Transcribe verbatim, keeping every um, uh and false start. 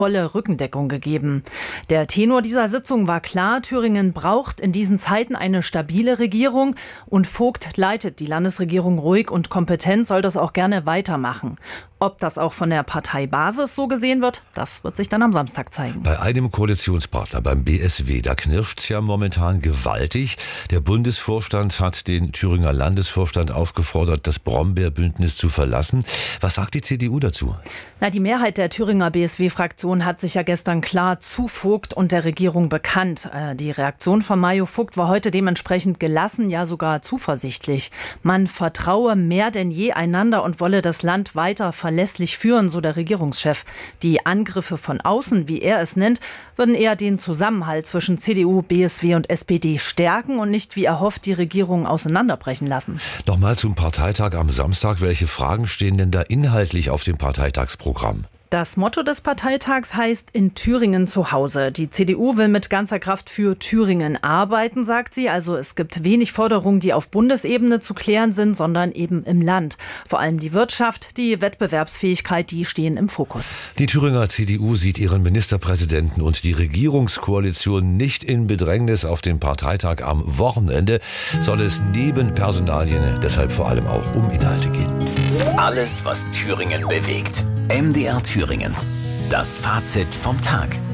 volle Rückendeckung gegeben. Der Tenor dieser Sitzung war klar: Thüringen braucht in diesen Zeiten eine stabile Regierung und Vogt leitet die Landesregierung ruhig und kompetent, soll das auch gerne weitermachen. Ob das auch von der Parteibasis so gesehen wird, das wird sich dann am Samstag zeigen. Bei einem Koalitionspartner, beim B S W, da knirscht's ja momentan gewaltig. Der Bundesvorstand hat den Thüringer Landesvorstand aufgefordert, das Brombeerbündnis zu verlassen. Was sagt die C D U dazu? Na, die Mehrheit der Thüringer B S W-Fraktion hat sich ja gestern klar zu Vogt und der Regierung bekannt. Die Reaktion von Mario Vogt war heute dementsprechend gelassen, ja sogar zuversichtlich. Man vertraue mehr denn je einander und wolle das Land weiter verlässlich führen, so der Regierungschef. Die Angriffe von außen, wie er es nennt, würden eher den Zusammenhalt zwischen C D U, B S W und S P D stärken und nicht, wie erhofft, die Regierung auseinanderbrechen lassen. Nochmal zum Parteitag am Samstag. Welche Fragen stehen denn da inhaltlich auf dem Parteitagsprogramm? Das Motto des Parteitags heißt "In Thüringen zu Hause". Die C D U will mit ganzer Kraft für Thüringen arbeiten, sagt sie. Also es gibt wenig Forderungen, die auf Bundesebene zu klären sind, sondern eben im Land. Vor allem die Wirtschaft, die Wettbewerbsfähigkeit, die stehen im Fokus. Die Thüringer C D U sieht ihren Ministerpräsidenten und die Regierungskoalition nicht in Bedrängnis. Auf dem Parteitag am Wochenende soll es neben Personalien deshalb vor allem auch um Inhalte gehen. Alles, was Thüringen bewegt. M D R Thüringen. Das Fazit vom Tag.